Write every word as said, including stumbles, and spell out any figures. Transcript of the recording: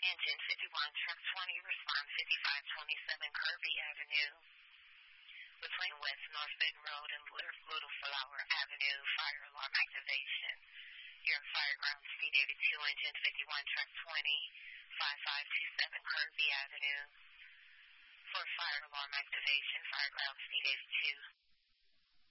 Engine fifty-one, truck twenty, respond fifty-five twenty-seven Kirby Avenue. Between West North Benton Road and Little Flower Avenue, fire alarm activation. Your fireground speed eighty-two, engine fifty-one, truck twenty, five five two seven Kirby Avenue. For fire alarm activation, fireground speed eighty-two.